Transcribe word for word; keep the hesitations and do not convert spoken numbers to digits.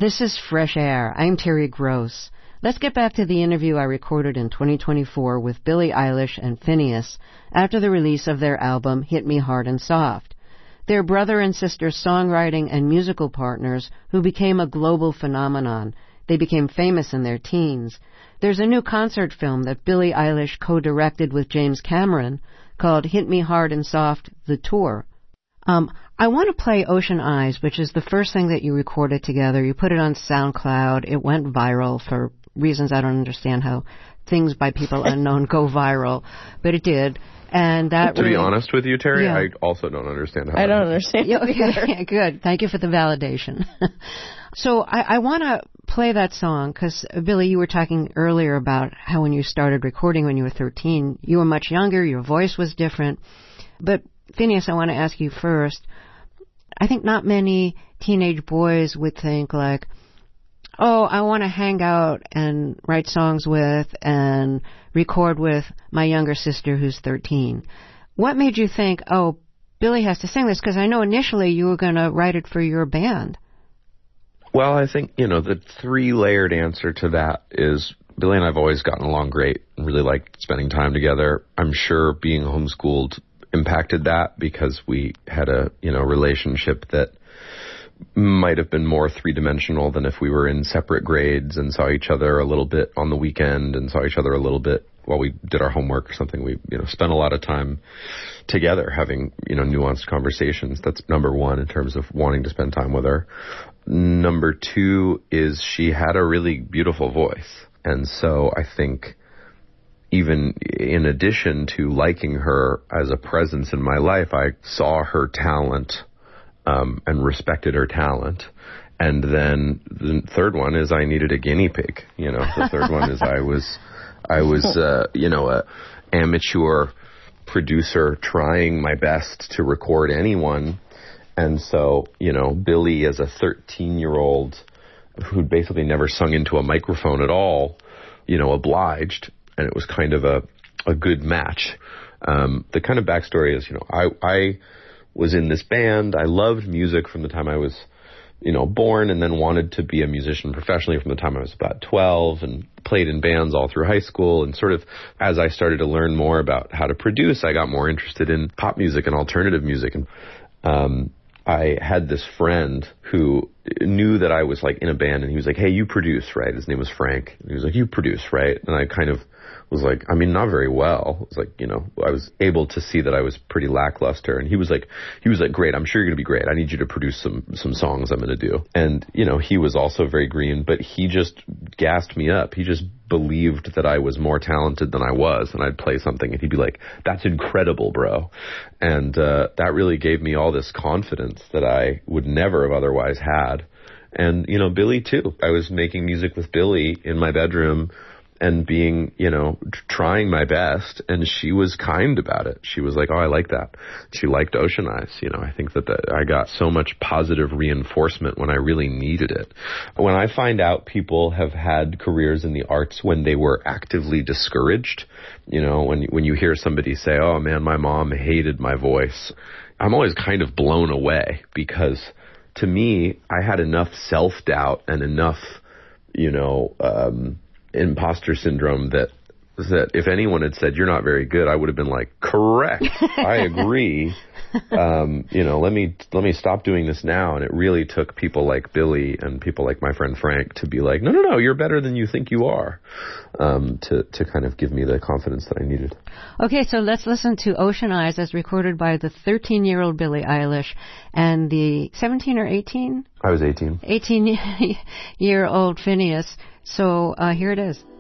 This is Fresh Air. I'm Terry Gross. Let's get back to the interview I recorded in twenty twenty-four with Billie Eilish and Finneas after the release of their album Hit Me Hard and Soft. They're brother and sister songwriting and musical partners who became a global phenomenon. They became famous in their teens. There's a new concert film that Billie Eilish co-directed with James Cameron called Hit Me Hard and Soft, The Tour. Um, I want to play Ocean Eyes, which is the first thing that you recorded together. You put it on SoundCloud. It went viral for reasons I don't understand how things by people unknown go viral, but it did. And that to really, be honest with you, Terry, yeah. I also don't understand how I don't understand. Yeah, okay, good. Thank you for the validation. So I, I want to play that song because, Billy, you were talking earlier about how when you started recording when you were thirteen, you were much younger, your voice was different. But, Finneas, I want to ask you first. I think not many teenage boys would think like, oh, I want to hang out and write songs with and record with my younger sister who's thirteen. What made you think, oh, Billy has to sing this? Because I know initially you were going to write it for your band. Well, I think, you know, the three-layered answer to that is Billy and I have always gotten along great and really liked spending time together. I'm sure being homeschooled impacted that because we had a, you know, relationship that might have been more three-dimensional than if we were in separate grades and saw each other a little bit on the weekend and saw each other a little bit while we did our homework or something. We, you know, spent a lot of time together having, you know, nuanced conversations. That's number one in terms of wanting to spend time with her. Number two is she had a really beautiful voice. And so I think even in addition to liking her as a presence in my life, I saw her talent Um, and respected her talent. And then the third one is I needed a guinea pig. You know, the third one is I was, I was, uh, you know, a amateur producer trying my best to record anyone. And so, you know, Billy as a thirteen-year-old who'd basically never sung into a microphone at all, you know, obliged. And it was kind of a, a good match. Um, the kind of backstory is, you know, I, I, was in this band. I loved music from the time I was, you know, born, and then wanted to be a musician professionally from the time I was about twelve, and played in bands all through high school. And sort of as I started to learn more about how to produce, I got more interested in pop music and alternative music. And um, I had this friend who knew that I was like in a band, and he was like, hey, you produce, right? His name was Frank. And he was like, you produce, right? And I kind of was like, I mean, not very well. It was like, you know, I was able to see that I was pretty lackluster. And he was like, he was like, great, I'm sure you're going to be great. I need you to produce some, some songs I'm going to do. And, you know, he was also very green, but he just gassed me up. He just believed that I was more talented than I was. And I'd play something and he'd be like, that's incredible, bro. And, uh, that really gave me all this confidence that I would never have otherwise had. And, you know, Billy too. I was making music with Billy in my bedroom and being, you know, trying my best, and she was kind about it. She was like, oh, I like that. She liked Ocean Eyes. You know, I think that the, I got so much positive reinforcement when I really needed it. When I find out people have had careers in the arts when they were actively discouraged, you know, when, when you hear somebody say, oh man, my mom hated my voice, I'm always kind of blown away, because to me, I had enough self-doubt and enough, you know, um, imposter syndrome that that if anyone had said you're not very good, I would have been like, correct, I agree. um, you know, let me let me stop doing this now. And it really took people like Billy and people like my friend Frank to be like, no, no, no, you're better than you think you are, um, to to kind of give me the confidence that I needed. Okay, so let's listen to Ocean Eyes as recorded by the thirteen-year-old Billie Eilish and the seventeen or eighteen? I was eighteen. eighteen-year-old Finneas. So uh, here it is.